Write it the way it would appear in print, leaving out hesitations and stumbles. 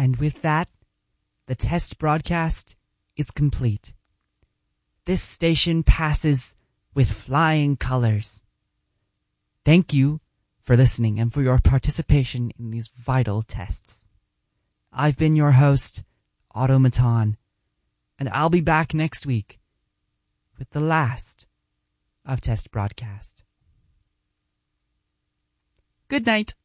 And with that, the test broadcast is complete. This station passes with flying colors. Thank you for listening and for your participation in these vital tests. I've been your host, Automaton, and I'll be back next week with the last of Test Broadcast. Good night.